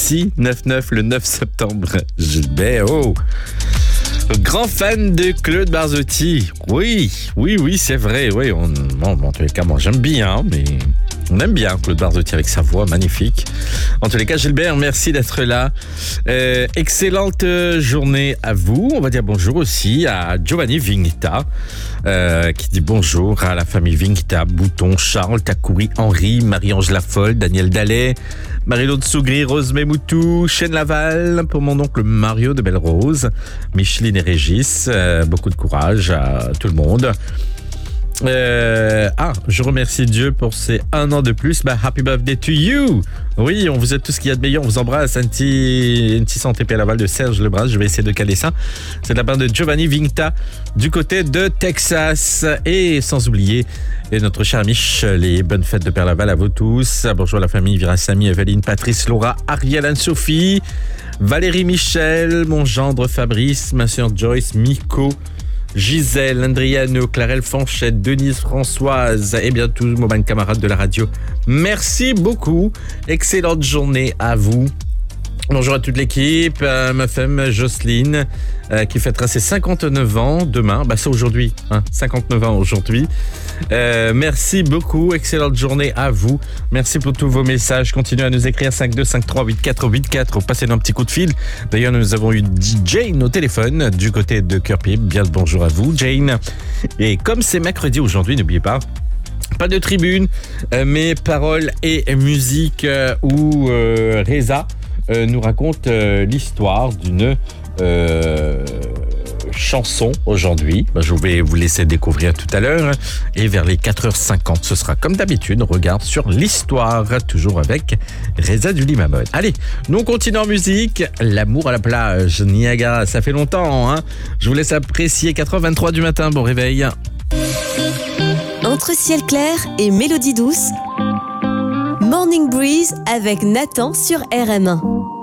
Merci 9-9 le 9 septembre. Gilbert, oh, grand fan de Claude Barzotti. Oui, c'est vrai. Oui, en tous les cas, moi j'aime bien, mais on aime bien Claude Barzotti avec sa voix magnifique. En tous les cas, Gilbert, merci d'être là. Excellente journée à vous. On va dire bonjour aussi à Giovanni Vingta, qui dit bonjour à la famille Vingta, Bouton, Charles, Takouri, Henri, Marie-Ange Lafolle, Daniel Dallet, Marie-Laure Sougri, Rose Memoutou, Chêne Laval, pour mon oncle Mario de Belle-Rose, Micheline et Régis, beaucoup de courage à tout le monde. Je remercie Dieu pour ces 1 an de plus. Happy birthday to you. Oui, on vous aide tout ce qu'il y a de meilleur. On vous embrasse. Un petit santé à Laval de Serge Lebras. Je vais essayer de caler ça. C'est de la part de Giovanni Vingta du côté de Texas. Et sans oublier notre cher Michel. Les bonnes fêtes de Père Laval à vous tous. Bonjour à la famille Virasamy, Evelyne, Patrice, Laura, Ariel, Anne-Sophie, Valérie, Michel, mon gendre Fabrice, ma sœur Joyce, Miko, Gisèle, Andriano, Clarelle Fanchette, Denise, Françoise et bien tous mes bonnes camarades de la radio. Merci beaucoup. Excellente journée à vous. Bonjour à toute l'équipe, ma femme Jocelyne qui fêtera ses 59 ans demain. C'est aujourd'hui, 59 ans aujourd'hui. Merci beaucoup, excellente journée à vous. Merci pour tous vos messages. Continuez à nous écrire 52538484 ou passez-nous un petit coup de fil. D'ailleurs, nous avons eu Jane au téléphone du côté de Curpib. Bien le bonjour à vous, Jane. Et comme c'est mercredi aujourd'hui, n'oubliez pas de tribune, mais paroles et musique où Reza nous raconte l'histoire d'une chanson aujourd'hui. Je vais vous laisser découvrir tout à l'heure. Et vers les 4h50, ce sera comme d'habitude, regard sur l'histoire, toujours avec Reza du Limamone. Allez, nous on continue en musique. L'amour à la plage, Niagara, ça fait longtemps. Je vous laisse apprécier 4h23 du matin. Bon réveil. Entre ciel clair et mélodie douce, Morning Breeze avec Nathan sur RM1.